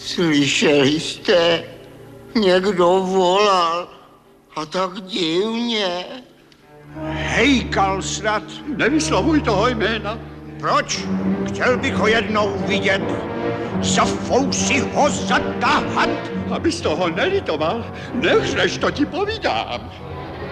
Slyšeli jste? Někdo volal. A tak divně. Hejkal snad. Nevyslovuj toho jména. Proč? Chtěl bych ho jednou vidět. Za fousy ho zatáhat. Abys toho nelitoval, nechřeš, to ti povídám.